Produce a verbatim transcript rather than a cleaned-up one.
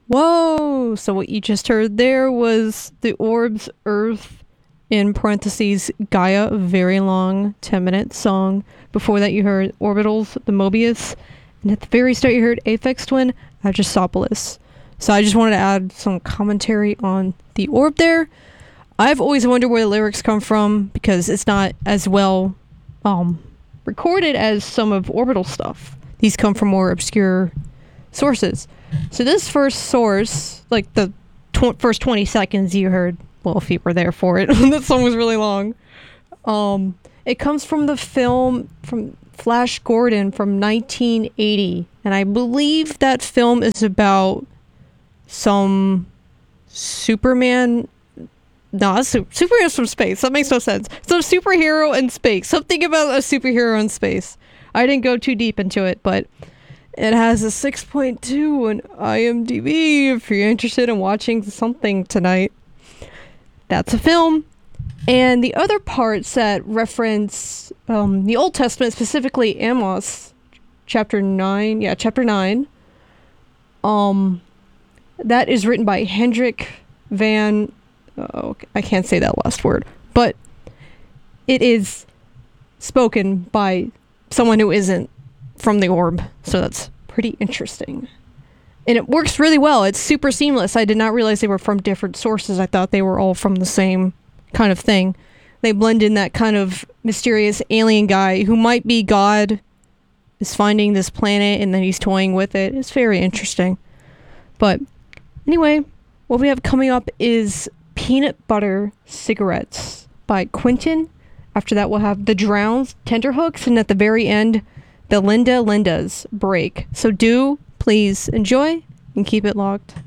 Whoa! So what you just heard there was the orbs Earth in parentheses Gaia, a very long ten minute song. Before that you heard Orbitals, the Mobius, and at the very start you heard Aphex Twin, Agisopoulos. So I just wanted to add some commentary on the orb there. I've always wondered where the lyrics come from because it's not as well um, recorded as some of Orbital stuff. These come from more obscure sources. So this first source, like the tw- first twenty seconds you heard, well, if you were there for it, that song was really long. Um, it comes from the film from Flash Gordon from nineteen eighty, and I believe that film is about some Superman. No, su- Superman's from space. That makes no sense. Some superhero in space. Something about a superhero in space. I didn't go too deep into it, but it has a six point two on IMDb if you're interested in watching something tonight. That's a film. And the other parts that reference um, the Old Testament, specifically Amos, chapter nine. Yeah, chapter nine. Um, that is written by Hendrik van... Oh, I can't say that last word. But it is spoken by someone who isn't from the orb. So that's pretty interesting. And it works really well. It's super seamless. I did not realize they were from different sources. I thought they were all from the same kind of thing. They blend in that kind of mysterious alien guy who might be God, is finding this planet and then he's toying with it. It's very interesting. But anyway, what we have coming up is Peanut Butter Cigarettes by Quentin. After that, we'll have The Drowns, Tenterhooks, and at the very end, the Linda Lindas break. So do please enjoy and keep it locked.